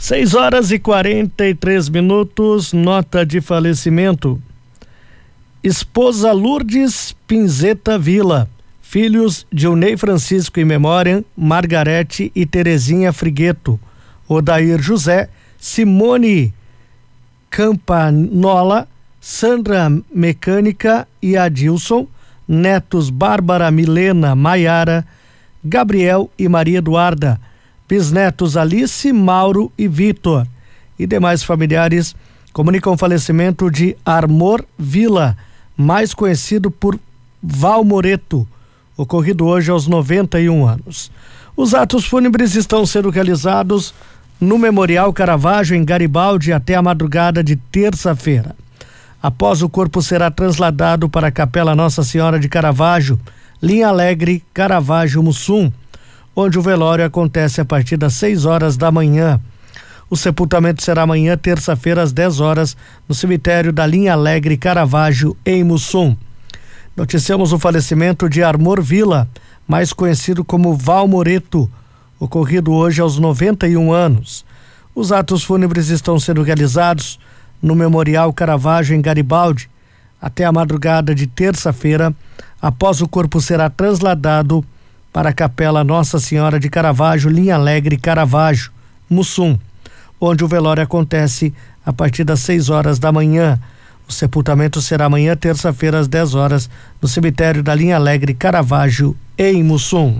6h43, nota de falecimento. Esposa Lourdes Pinzeta Vila, filhos Dionei Francisco em memória, Margarete e Terezinha Frigueto, Odair José, Simone Campanola, Sandra Mecânica e Adilson, netos Bárbara, Milena, Maiara, Gabriel e Maria Eduarda, bisnetos Alice, Mauro e Vitor, e demais familiares comunicam o falecimento de Armor Vila, mais conhecido por Val Moreto, ocorrido hoje aos 91 anos. Os atos fúnebres estão sendo realizados no Memorial Caravaggio, em Garibaldi, até a madrugada de terça-feira. Após, o corpo será trasladado para a Capela Nossa Senhora de Caravaggio, Linha Alegre, Caravaggio, Mussum, onde o velório acontece a partir das 6h da manhã. O sepultamento será amanhã, terça-feira, às 10h, no cemitério da Linha Alegre, Caravaggio, em Mussum. Noticiamos o falecimento de Armor Vila, mais conhecido como Val Moreto, ocorrido hoje aos 91 anos. Os atos fúnebres estão sendo realizados no Memorial Caravaggio, em Garibaldi, até a madrugada de terça-feira. Após, o corpo será trasladado para a Capela Nossa Senhora de Caravaggio, Linha Alegre, Caravaggio, Mussum, onde o velório acontece a partir das 6h da manhã. O sepultamento será amanhã, terça-feira, às 10h, no cemitério da Linha Alegre, Caravaggio, em Mussum.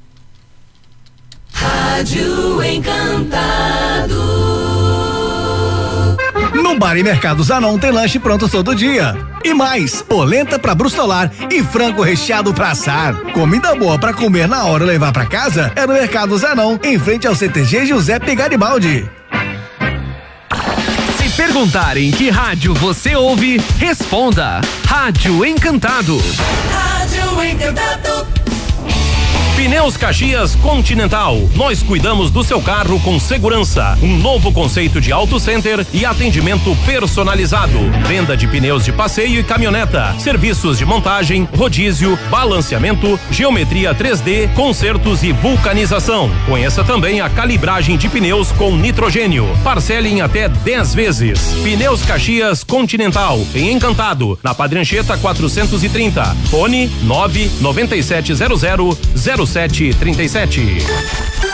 Rádio Encantado. No Bar e Mercado Zanon tem lanche pronto todo dia. E mais, polenta pra brustolar e frango recheado pra assar. Comida boa pra comer na hora e levar pra casa é no Mercado Zanon, em frente ao CTG Giuseppe Garibaldi. Se perguntarem que rádio você ouve, responda: Rádio Encantado. Rádio Encantado. Pneus Caxias Continental. Nós cuidamos do seu carro com segurança. Um novo conceito de auto center e atendimento personalizado. Venda de pneus de passeio e caminhoneta. Serviços de montagem, rodízio, balanceamento, geometria 3D, consertos e vulcanização. Conheça também a calibragem de pneus com nitrogênio. Parcele em até 10 vezes. Pneus Caxias Continental, em Encantado, na Padre Anchieta 430. Fone 99700 0737.